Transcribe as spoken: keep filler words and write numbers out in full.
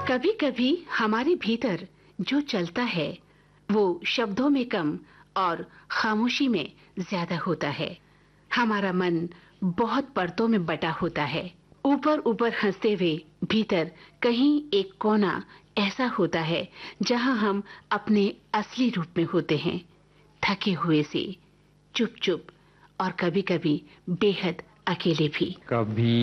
कभी कभी हमारे भीतर जो चलता है वो शब्दों में कम और खामोशी में ज्यादा होता है। हमारा मन बहुत परतों में बटा होता है। ऊपर ऊपर हंसते हुए भीतर कहीं एक कोना ऐसा होता है जहां हम अपने असली रूप में होते हैं, थके हुए से, चुप चुप और कभी कभी बेहद अकेले भी। कभी